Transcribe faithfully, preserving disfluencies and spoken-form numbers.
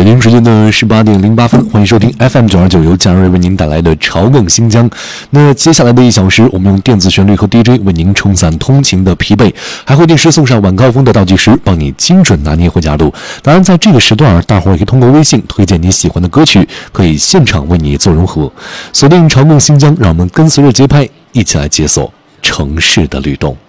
京时间的十八点零八分，欢迎收听 F M 九二九由贾瑞为您带来的潮更新疆。那接下来的一小时，我们用电子旋律和 D J 为您冲散通勤的疲惫，还会定时送上晚高峰的倒计时，帮你精准拿捏回家路。当然，在这个时段，大伙儿也可以通过微信推荐你喜欢的歌曲，可以现场为你做融合。锁定潮更新疆，让我们跟随着节拍，一起来解锁城市的律动。